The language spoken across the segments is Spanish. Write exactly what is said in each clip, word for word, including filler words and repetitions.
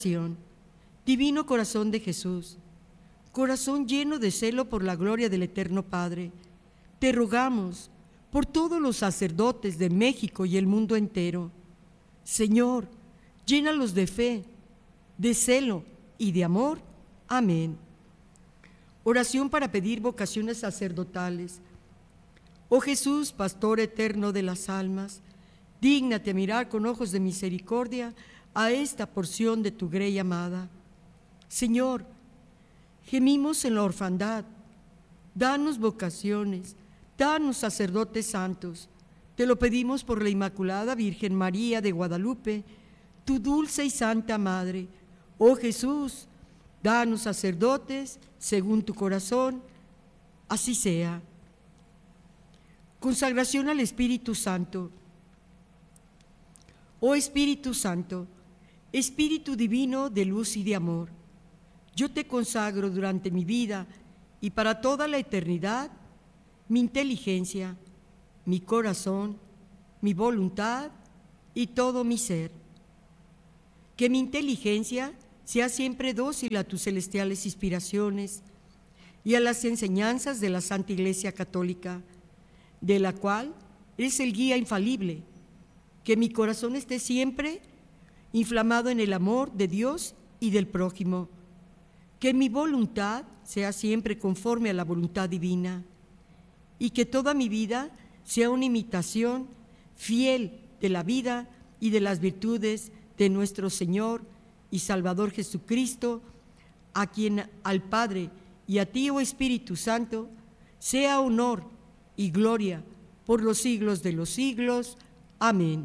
oración. Divino corazón de Jesús, corazón lleno de celo por la gloria del Eterno Padre, te rogamos por todos los sacerdotes de México y el mundo entero. Señor, llénalos de fe, de celo y de amor. Amén. Oración para pedir vocaciones sacerdotales. Oh Jesús, pastor eterno de las almas, dígnate mirar con ojos de misericordia a esta porción de tu grey amada. Señor, gemimos en la orfandad, danos vocaciones, danos sacerdotes santos. Te lo pedimos por la Inmaculada Virgen María de Guadalupe, tu dulce y santa Madre. Oh Jesús, danos sacerdotes según tu corazón, así sea. Consagración al Espíritu Santo. Oh Espíritu Santo, Espíritu divino de luz y de amor, yo te consagro durante mi vida y para toda la eternidad mi inteligencia, mi corazón, mi voluntad y todo mi ser. Que mi inteligencia sea siempre dócil a tus celestiales inspiraciones y a las enseñanzas de la Santa Iglesia Católica, de la cual eres el guía infalible. Que mi corazón esté siempre inflamado en el amor de Dios y del prójimo. Que mi voluntad sea siempre conforme a la voluntad divina y que toda mi vida sea una imitación fiel de la vida y de las virtudes de nuestro Señor y Salvador Jesucristo, a quien al Padre y a ti, oh Espíritu Santo, sea honor y gloria por los siglos de los siglos. Amén.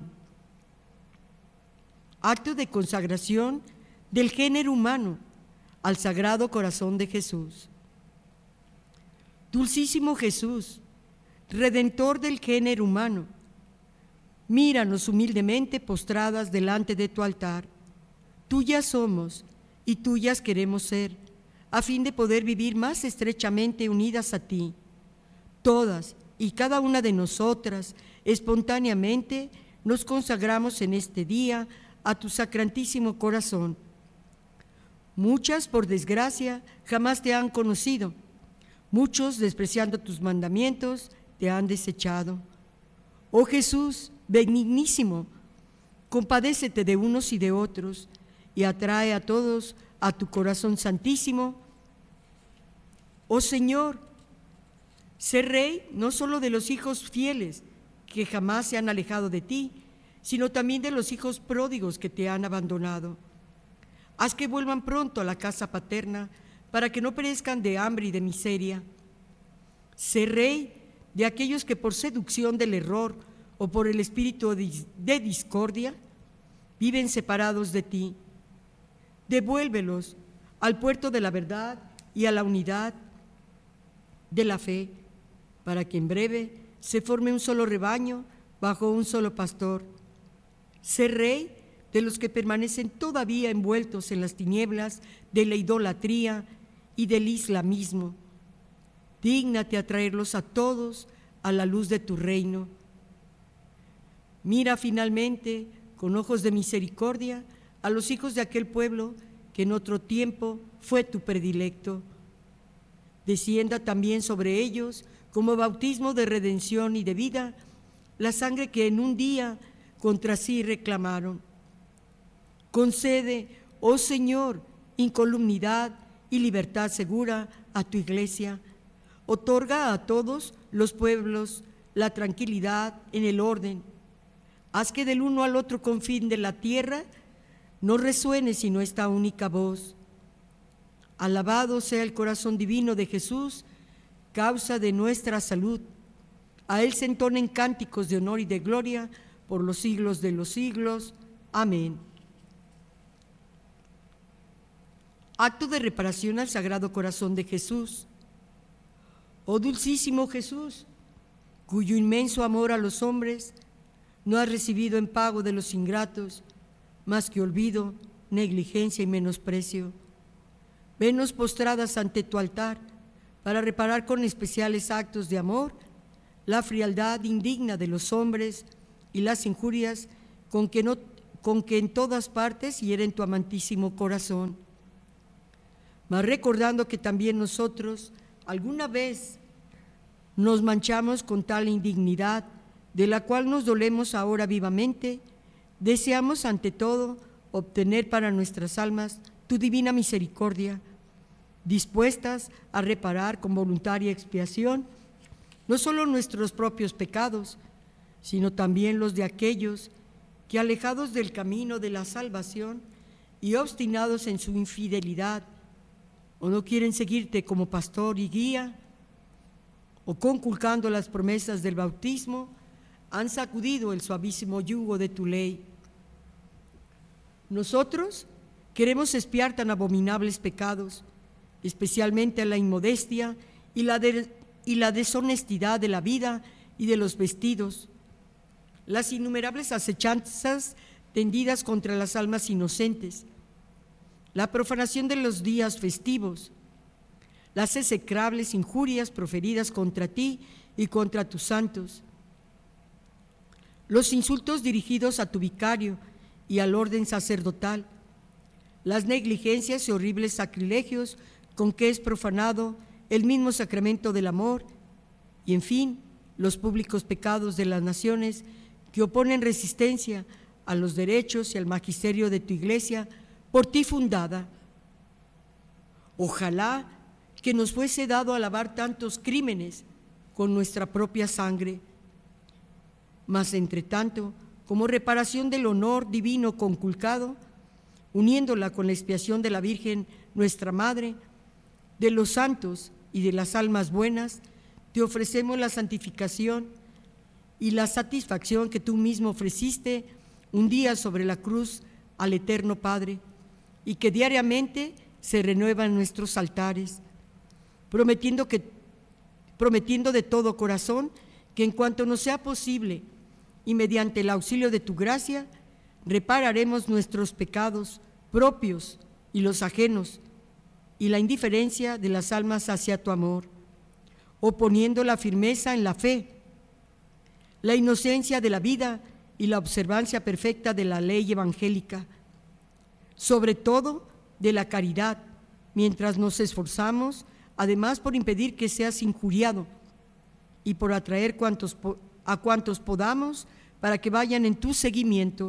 Acto de consagración del género humano al Sagrado Corazón de Jesús. Dulcísimo Jesús, Redentor del género humano, míranos humildemente postradas delante de tu altar. Tuyas somos y tuyas queremos ser, a fin de poder vivir más estrechamente unidas a ti. Todas y cada una de nosotras, espontáneamente, nos consagramos en este día a tu sacrantísimo corazón. Muchas, por desgracia, jamás te han conocido. Muchos, despreciando tus mandamientos, te han desechado. Oh Jesús, benignísimo, compadécete de unos y de otros y atrae a todos a tu corazón santísimo. Oh Señor, sé Rey no solo de los hijos fieles que jamás se han alejado de ti, sino también de los hijos pródigos que te han abandonado. Haz que vuelvan pronto a la casa paterna para que no perezcan de hambre y de miseria. Sé Rey de aquellos que por seducción del error o por el espíritu de discordia viven separados de ti. Devuélvelos al puerto de la verdad y a la unidad de la fe, para que en breve se forme un solo rebaño bajo un solo pastor. Sé Rey de los que permanecen todavía envueltos en las tinieblas de la idolatría y del islamismo. Dígnate a traerlos a todos a la luz de tu reino. Mira finalmente con ojos de misericordia a los hijos de aquel pueblo que en otro tiempo fue tu predilecto. Descienda también sobre ellos, como bautismo de redención y de vida, la sangre que en un día contra sí reclamaron. Concede, oh Señor, incolumnidad y libertad segura a tu iglesia. Otorga a todos los pueblos la tranquilidad en el orden. Haz que del uno al otro confín de la tierra no resuene sino esta única voz. Alabado sea el corazón divino de Jesús, causa de nuestra salud. A él se entonen cánticos de honor y de gloria por los siglos de los siglos. Amén. Acto de reparación al Sagrado Corazón de Jesús. Oh dulcísimo Jesús, cuyo inmenso amor a los hombres no has recibido en pago de los ingratos más que olvido, negligencia y menosprecio. Venos postradas ante tu altar para reparar con especiales actos de amor la frialdad indigna de los hombres y las injurias con que no con que en todas partes hieren tu amantísimo corazón. Mas recordando que también nosotros alguna vez nos manchamos con tal indignidad, de la cual nos dolemos ahora vivamente, deseamos ante todo obtener para nuestras almas tu divina misericordia, dispuestas a reparar con voluntaria expiación no solo nuestros propios pecados, sino también los de aquellos que, alejados del camino de la salvación y obstinados en su infidelidad, o no quieren seguirte como pastor y guía, o conculcando las promesas del bautismo, han sacudido el suavísimo yugo de tu ley. Nosotros queremos expiar tan abominables pecados, especialmente la inmodestia y la, de, y la deshonestidad de la vida y de los vestidos, las innumerables acechanzas tendidas contra las almas inocentes, la profanación de los días festivos, las execrables injurias proferidas contra ti y contra tus santos, los insultos dirigidos a tu vicario y al orden sacerdotal, las negligencias y horribles sacrilegios con que es profanado el mismo sacramento del amor, y en fin, los públicos pecados de las naciones que oponen resistencia a los derechos y al magisterio de tu Iglesia por ti fundada. Ojalá que nos fuese dado a lavar tantos crímenes con nuestra propia sangre, mas entre tanto, como reparación del honor divino conculcado, uniéndola con la expiación de la Virgen, nuestra Madre, de los santos y de las almas buenas, te ofrecemos la santificación y la satisfacción que tú mismo ofreciste un día sobre la cruz al Eterno Padre, y que diariamente se renuevan nuestros altares, prometiendo, que, prometiendo de todo corazón que en cuanto nos sea posible y mediante el auxilio de tu gracia, repararemos nuestros pecados propios y los ajenos, y la indiferencia de las almas hacia tu amor, oponiendo la firmeza en la fe, la inocencia de la vida y la observancia perfecta de la ley evangélica, sobre todo de la caridad, mientras nos esforzamos, además por impedir que seas injuriado y por atraer cuantos, a cuantos podamos para que vayan en tu seguimiento.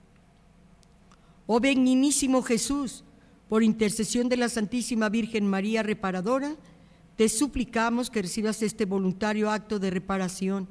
Oh benignísimo Jesús, por intercesión de la Santísima Virgen María Reparadora, te suplicamos que recibas este voluntario acto de reparación.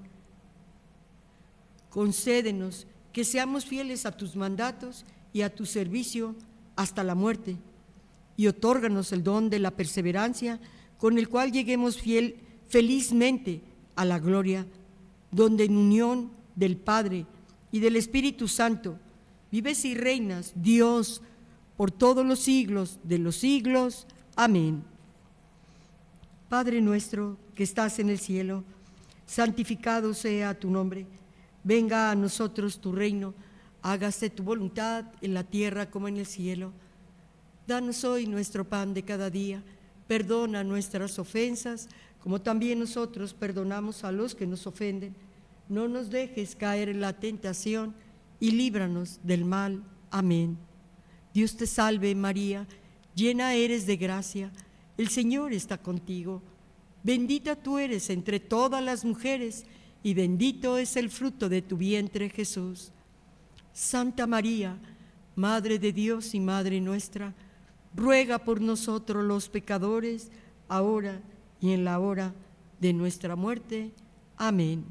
Concédenos que seamos fieles a tus mandatos y a tu servicio hasta la muerte, y otórganos el don de la perseverancia con el cual lleguemos fiel, felizmente a la gloria, donde en unión del Padre y del Espíritu Santo vives y reinas, Dios, por todos los siglos de los siglos. Amén. Padre nuestro que estás en el cielo, santificado sea tu nombre. Venga a nosotros tu reino, hágase tu voluntad en la tierra como en el cielo. Danos hoy nuestro pan de cada día, perdona nuestras ofensas, como también nosotros perdonamos a los que nos ofenden. No nos dejes caer en la tentación y líbranos del mal. Amén. Dios te salve María, llena eres de gracia, el Señor está contigo. Bendita tú eres entre todas las mujeres, y bendito es el fruto de tu vientre, Jesús. Santa María, Madre de Dios y Madre nuestra, ruega por nosotros los pecadores, ahora y en la hora de nuestra muerte. Amén.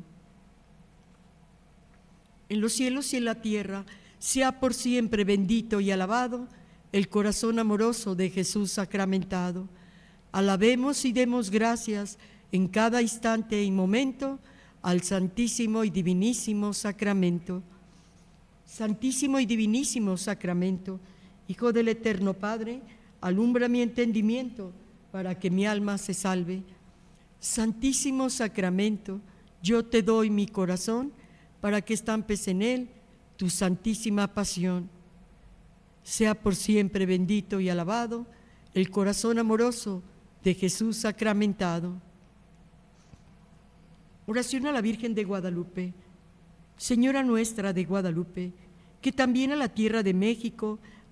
En los cielos y en la tierra, sea por siempre bendito y alabado el corazón amoroso de Jesús sacramentado. Alabemos y demos gracias en cada instante y momento al Santísimo y Divinísimo Sacramento. Santísimo y Divinísimo Sacramento, Hijo del Eterno Padre, alumbra mi entendimiento para que mi alma se salve. Santísimo Sacramento, yo te doy mi corazón para que estampes en él tu santísima pasión. Sea por siempre bendito y alabado el corazón amoroso de Jesús sacramentado. Oración a la Virgen de Guadalupe. Señora nuestra de Guadalupe, que también a la tierra de México